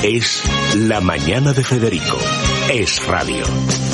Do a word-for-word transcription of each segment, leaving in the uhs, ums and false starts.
Es La Mañana de Federico. Es radio.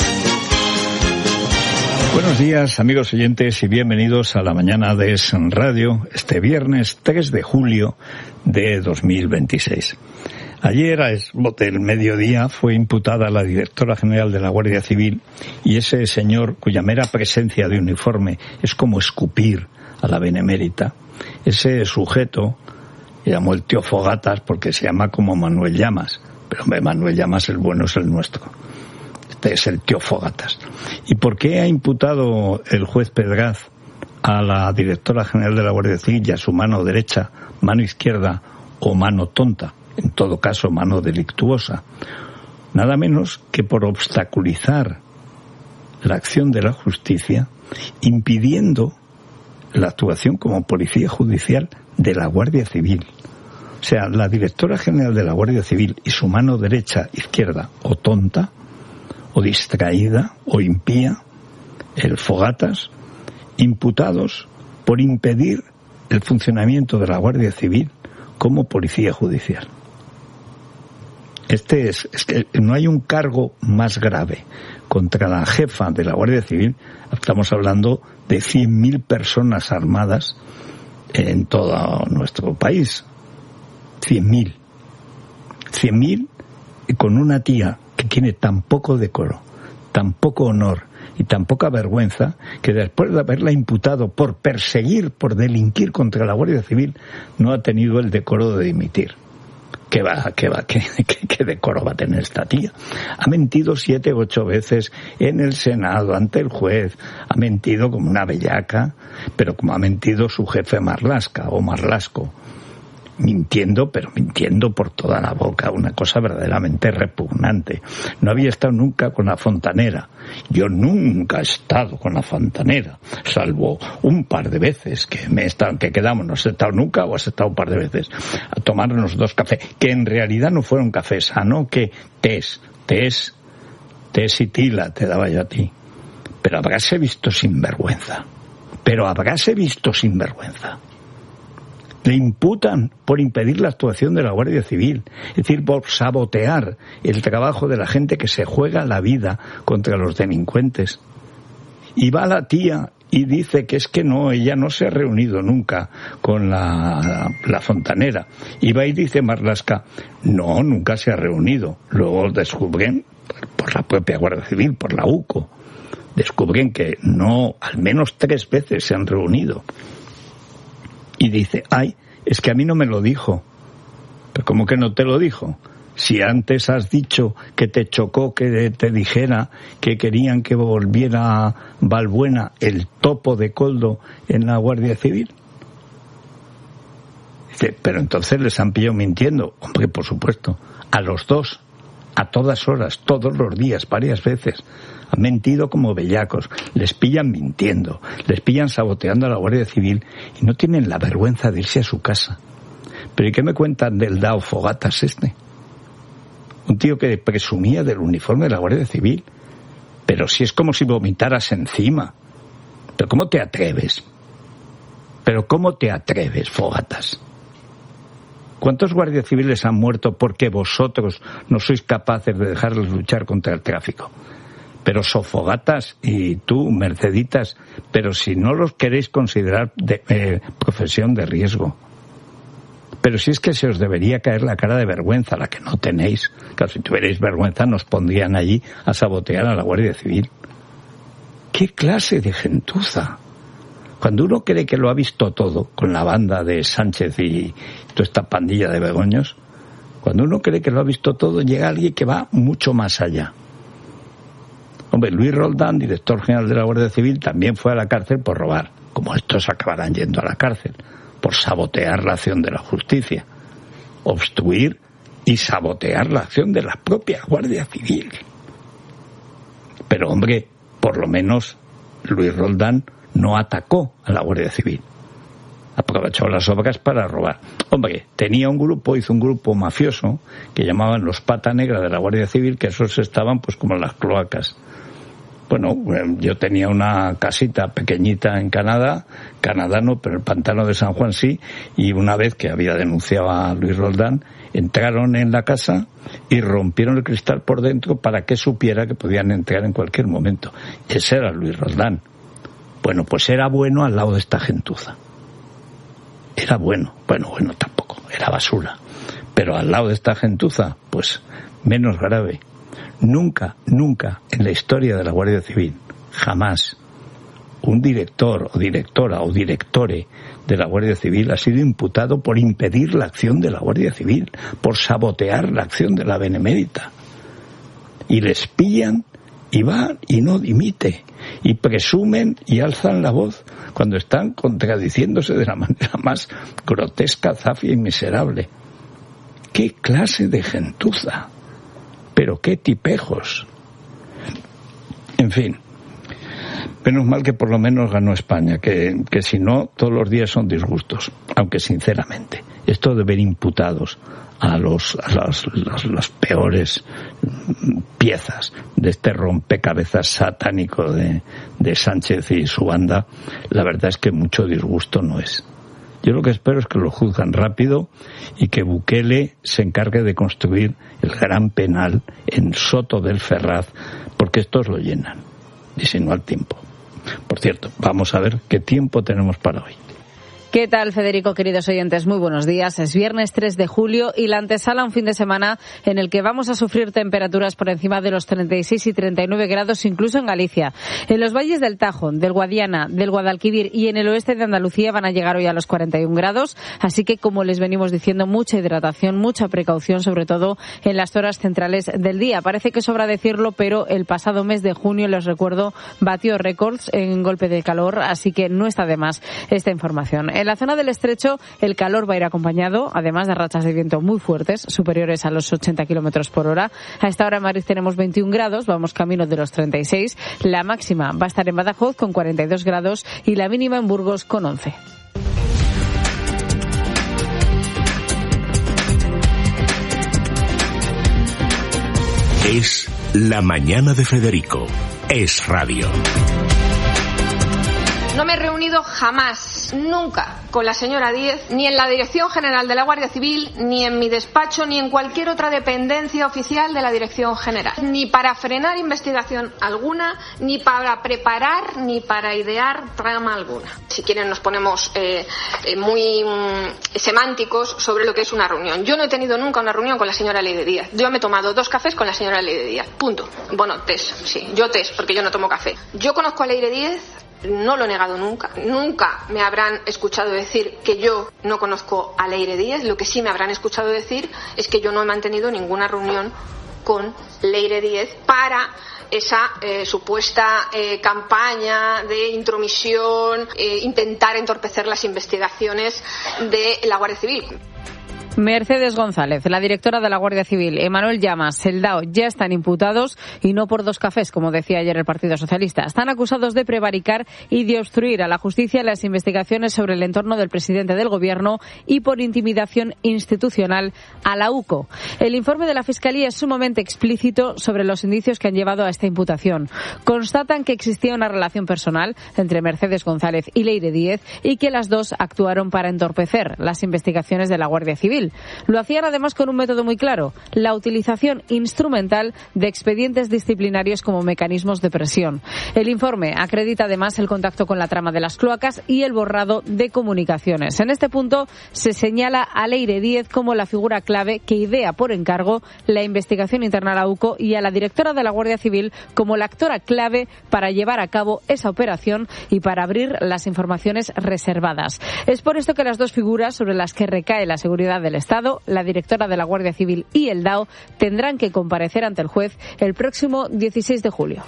Buenos días, amigos oyentes, y bienvenidos a La Mañana de Es Radio, este viernes tres de julio de dos mil veintiséis. Ayer, a del mediodía, fue imputada la directora general de la Guardia Civil y ese señor, cuya mera presencia de uniforme es como escupir a la benemérita, ese sujeto, llamó el tío Fogatas porque se llama como Manuel Llamas, pero hombre, Manuel Llamas el bueno es el nuestro. Este es el tío Fogatas. ¿Y por qué ha imputado el juez Pedraz a la directora general de la Guardia Civil y a su mano derecha, mano izquierda o mano tonta? En todo caso, mano delictuosa. Nada menos que por obstaculizar la acción de la justicia, impidiendo la actuación como policía judicial de la Guardia Civil. O sea, la directora general de la Guardia Civil y su mano derecha, izquierda o tonta, o distraída, o impía, el Fogatas, imputados por impedir el funcionamiento de la Guardia Civil como policía judicial. Este es, es que no hay un cargo más grave contra la jefa de la Guardia Civil. Estamos hablando de cien mil personas armadas en todo nuestro país. cien mil. cien mil con una tía que tiene tan poco decoro, tan poco honor y tan poca vergüenza, que después de haberla imputado por perseguir, por delinquir contra la Guardia Civil, no ha tenido el decoro de dimitir. ¿Qué va, qué va, qué, qué, qué decoro va a tener esta tía? Ha mentido siete u ocho veces en el Senado, ante el juez, ha mentido como una bellaca, pero como ha mentido su jefe Marlaska o Marlasco. Mintiendo, pero mintiendo por toda la boca, una cosa verdaderamente repugnante. No había estado nunca con la fontanera. Yo nunca he estado con la fontanera, salvo un par de veces que me he estado, que quedamos, no has estado nunca o has estado un par de veces a tomarnos dos cafés, que en realidad no fueron cafés, sino que tés, tés, tés y tila te daba yo a ti. Pero habráse visto sinvergüenza, pero habráse visto sinvergüenza. Le imputan por impedir la actuación de la Guardia Civil, es decir, por sabotear el trabajo de la gente que se juega la vida contra los delincuentes. Y va la tía y dice que es que no, ella no se ha reunido nunca con la, la fontanera. Y va y dice Marlaska, no, nunca se ha reunido. Luego descubren, por la propia Guardia Civil, por la U C O, descubren que no, al menos tres veces se han reunido. Y dice, ay, es que a mí no me lo dijo. ¿Pero cómo que no te lo dijo? Si antes has dicho que te chocó que te dijera que querían que volviera Balbuena, el topo de Coldo, en la Guardia Civil. Dice, pero entonces les han pillado mintiendo. Hombre, por supuesto, a los dos, a todas horas, todos los días, varias veces. Han mentido como bellacos, les pillan mintiendo, les pillan saboteando a la Guardia Civil y no tienen la vergüenza de irse a su casa. ¿Pero y qué me cuentan del Dao Fogatas este? Un tío que presumía del uniforme de la Guardia Civil, pero si es como si vomitaras encima. ¿Pero cómo te atreves? ¿Pero cómo te atreves, Fogatas? ¿Cuántos guardias civiles han muerto porque vosotros no sois capaces de dejarlos luchar contra el tráfico? Pero Sofogatas y tú, Merceditas, pero si no los queréis considerar de, eh, profesión de riesgo. Pero si es que se os debería caer la cara de vergüenza, la que no tenéis. Claro, si tuvierais vergüenza nos pondrían allí a sabotear a la Guardia Civil. ¿Qué clase de gentuza? Cuando uno cree que lo ha visto todo, con la banda de Sánchez y toda esta pandilla de begoños, cuando uno cree que lo ha visto todo, llega alguien que va mucho más allá. Hombre, Luis Roldán, director general de la Guardia Civil, también fue a la cárcel por robar, como estos acabarán yendo a la cárcel, por sabotear la acción de la justicia, obstruir y sabotear la acción de la propia Guardia Civil. Pero, hombre, por lo menos Luis Roldán no atacó a la Guardia Civil. Aprovechó las obras para robar. Hombre, tenía un grupo, hizo un grupo mafioso que llamaban los Pata Negra de la Guardia Civil, que esos estaban pues como en las cloacas. Bueno, yo tenía una casita pequeñita en Canadá, Canadá no, pero el pantano de San Juan sí, y una vez que había denunciado a Luis Roldán, entraron en la casa y rompieron el cristal por dentro para que supiera que podían entrar en cualquier momento. Ese era Luis Roldán. Bueno, pues era bueno al lado de esta gentuza. Era bueno, bueno, bueno tampoco, era basura. Pero al lado de esta gentuza, pues menos grave. Nunca, nunca en la historia de la Guardia Civil, jamás, un director o directora o directore de la Guardia Civil ha sido imputado por impedir la acción de la Guardia Civil, por sabotear la acción de la Benemérita. Y les pillan y van y no dimite, y presumen y alzan la voz cuando están contradiciéndose de la manera más grotesca, zafia y miserable. ¡Qué clase de gentuza! Pero qué tipejos. En fin, menos mal que por lo menos ganó España, que, que si no, todos los días son disgustos. Aunque sinceramente, esto de ver imputados a los a las, las, las peores piezas de este rompecabezas satánico de, de Sánchez y su banda, la verdad es que mucho disgusto no es. Yo lo que espero es que lo juzgan rápido y que Bukele se encargue de construir el gran penal en Soto del Ferraz, porque estos lo llenan, y si no al tiempo. Por cierto, vamos a ver qué tiempo tenemos para hoy. ¿Qué tal, Federico, queridos oyentes? Muy buenos días. Es viernes tres de julio y la antesala a un fin de semana en el que vamos a sufrir temperaturas por encima de los treinta y seis y treinta y nueve grados, incluso en Galicia. En los valles del Tajo, del Guadiana, del Guadalquivir y en el oeste de Andalucía van a llegar hoy a los cuarenta y un grados. Así que, como les venimos diciendo, mucha hidratación, mucha precaución, sobre todo en las horas centrales del día. Parece que sobra decirlo, pero el pasado mes de junio, les recuerdo, batió récords en golpe de calor, así que no está de más esta información. En la zona del Estrecho el calor va a ir acompañado, además de rachas de viento muy fuertes, superiores a los ochenta kilómetros por hora. A esta hora en Madrid tenemos veintiún grados, vamos camino de los treinta y seis. La máxima va a estar en Badajoz con cuarenta y dos grados y la mínima en Burgos con once. Es la mañana de Federico. Es radio. No me he reunido jamás, nunca, con la señora Díez, ni en la Dirección General de la Guardia Civil, ni en mi despacho, ni en cualquier otra dependencia oficial de la Dirección General. Ni para frenar investigación alguna, ni para preparar, ni para idear trama alguna. Si quieren nos ponemos eh, eh, muy mm, semánticos sobre lo que es una reunión. Yo no he tenido nunca una reunión con la señora Leire Díez. Yo me he tomado dos cafés con la señora Leire Díez. Punto. Bueno, test, sí. Yo test, porque yo no tomo café. Yo conozco a Leire Díez. No lo he negado nunca. Nunca me habrán escuchado decir que yo no conozco a Leire Díez. Lo que sí me habrán escuchado decir es que yo no he mantenido ninguna reunión con Leire Díez para esa eh, supuesta eh, campaña de intromisión, eh, intentar entorpecer las investigaciones de la Guardia Civil. Mercedes González, la directora de la Guardia Civil, Emanuel Llamas, el D A O, ya están imputados y no por dos cafés, como decía ayer el Partido Socialista. Están acusados de prevaricar y de obstruir a la justicia las investigaciones sobre el entorno del presidente del Gobierno y por intimidación institucional a la U C O. El informe de la Fiscalía es sumamente explícito sobre los indicios que han llevado a esta imputación. Constatan que existía una relación personal entre Mercedes González y Leire Díez y que las dos actuaron para entorpecer las investigaciones de la Guardia Civil. Lo hacían además con un método muy claro, la utilización instrumental de expedientes disciplinarios como mecanismos de presión. El informe acredita además el contacto con la trama de las cloacas y el borrado de comunicaciones. En este punto se señala a Leire Díez como la figura clave que idea por encargo la investigación interna a la U C O y a la directora de la Guardia Civil como la actora clave para llevar a cabo esa operación y para abrir las informaciones reservadas. Es por esto que las dos figuras sobre las que recae la seguridad del Estado, la directora de la Guardia Civil y el D A O, tendrán que comparecer ante el juez el próximo dieciséis de julio.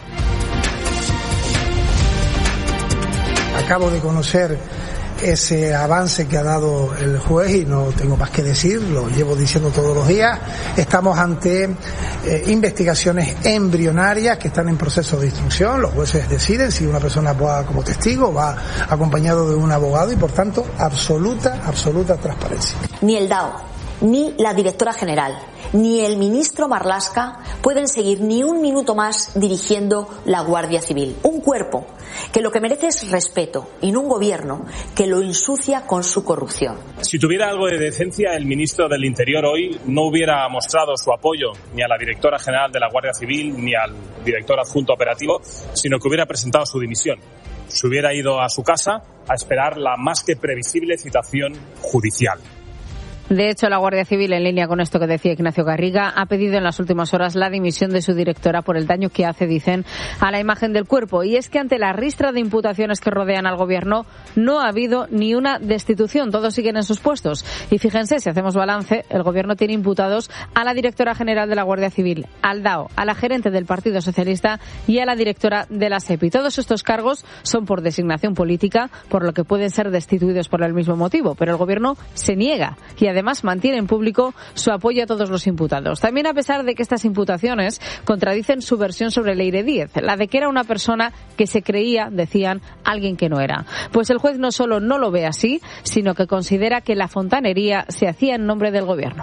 Acabo de conocer ese avance que ha dado el juez y no tengo más que decir, lo llevo diciendo todos los días. Estamos ante eh, investigaciones embrionarias que están en proceso de instrucción. Los jueces deciden si una persona va como testigo, va acompañado de un abogado y por tanto absoluta, absoluta transparencia. Ni el D A O ni la directora general, ni el ministro Marlaska pueden seguir ni un minuto más dirigiendo la Guardia Civil. Un cuerpo que lo que merece es respeto y no un gobierno que lo ensucia con su corrupción. Si tuviera algo de decencia, el ministro del Interior hoy no hubiera mostrado su apoyo ni a la directora general de la Guardia Civil ni al director adjunto operativo, sino que hubiera presentado su dimisión. Se hubiera ido a su casa a esperar la más que previsible citación judicial. De hecho, la Guardia Civil, en línea con esto que decía Ignacio Garriga, ha pedido en las últimas horas la dimisión de su directora por el daño que hace, dicen, a la imagen del cuerpo. Y es que ante la ristra de imputaciones que rodean al gobierno, no ha habido ni una destitución. Todos siguen en sus puestos. Y fíjense, si hacemos balance, el gobierno tiene imputados a la directora general de la Guardia Civil, al D A O, a la gerente del Partido Socialista y a la directora de la SEPI. Todos estos cargos son por designación política, por lo que pueden ser destituidos por el mismo motivo. Pero el gobierno se niega y además Además, mantiene en público su apoyo a todos los imputados. También a pesar de que estas imputaciones contradicen su versión sobre Leire Díez, la de que era una persona que se creía, decían, alguien que no era. Pues el juez no solo no lo ve así, sino que considera que la fontanería se hacía en nombre del gobierno.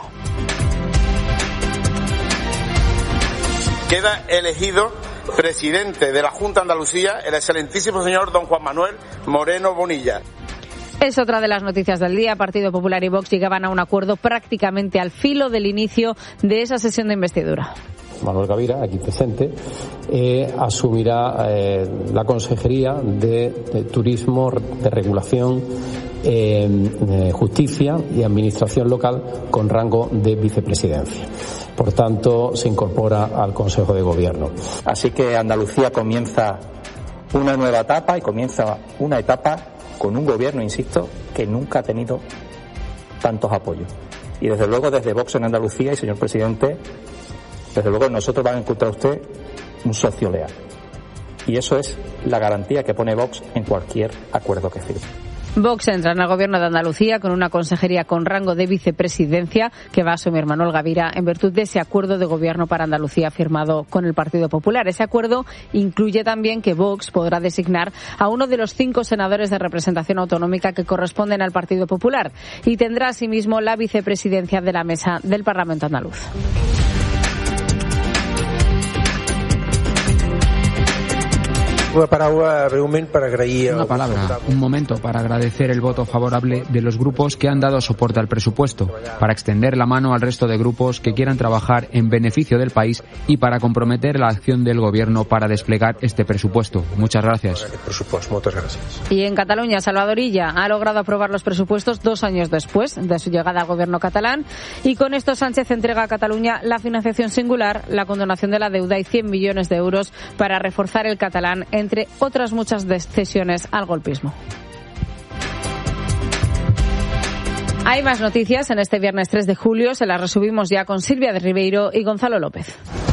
Queda elegido presidente de la Junta de Andalucía el excelentísimo señor don Juan Manuel Moreno Bonilla. Es otra de las noticias del día. Partido Popular y Vox llegaban a un acuerdo prácticamente al filo del inicio de esa sesión de investidura. Manuel Gavira, aquí presente, eh, asumirá eh, la Consejería de, de Turismo, de Regulación, eh, de Justicia y Administración Local con rango de vicepresidencia. Por tanto, se incorpora al Consejo de Gobierno. Así que Andalucía comienza una nueva etapa y comienza una etapa con un gobierno, insisto, que nunca ha tenido tantos apoyos. Y desde luego desde Vox en Andalucía, y señor presidente, desde luego nosotros van a encontrar usted un socio leal. Y eso es la garantía que pone Vox en cualquier acuerdo que firme. Vox entra en el gobierno de Andalucía con una consejería con rango de vicepresidencia que va a asumir Manuel Gavira en virtud de ese acuerdo de gobierno para Andalucía firmado con el Partido Popular. Ese acuerdo incluye también que Vox podrá designar a uno de los cinco senadores de representación autonómica que corresponden al Partido Popular y tendrá asimismo la vicepresidencia de la mesa del Parlamento andaluz. Una palabra, un momento para agradecer el voto favorable de los grupos que han dado soporte al presupuesto, para extender la mano al resto de grupos que quieran trabajar en beneficio del país y para comprometer la acción del Gobierno para desplegar este presupuesto. Muchas gracias. Y en Cataluña, Salvador Illa ha logrado aprobar los presupuestos dos años después de su llegada al Gobierno catalán y con esto Sánchez entrega a Cataluña la financiación singular, la condonación de la deuda y cien millones de euros para reforzar el catalán en entre otras muchas cesiones al golpismo. Hay más noticias en este viernes tres de julio, se las resumimos ya con Silvia de Ribeiro y Gonzalo López.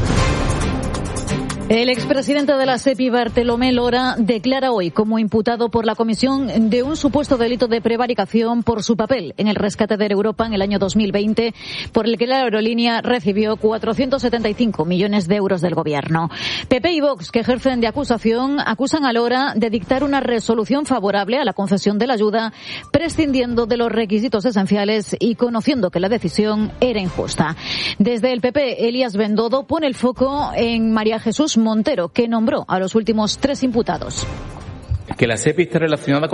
El expresidente de la SEPI, Bartolomé Lora, declara hoy como imputado por la comisión de un supuesto delito de prevaricación por su papel en el rescate de Air Europa en el año dos mil veinte, por el que la aerolínea recibió cuatrocientos setenta y cinco millones de euros del gobierno. P P y Vox, que ejercen de acusación, acusan a Lora de dictar una resolución favorable a la concesión de la ayuda, prescindiendo de los requisitos esenciales y conociendo que la decisión era injusta. Desde el P P, Elías Bendodo pone el foco en María Jesús Montero, que nombró a los últimos tres imputados. Que la SEPI esté relacionada con